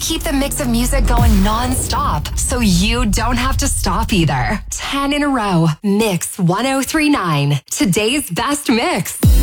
keep the mix of music going non-stop, so you don't have to stop either. 10 in a row. Mix 1039. Today's best mix.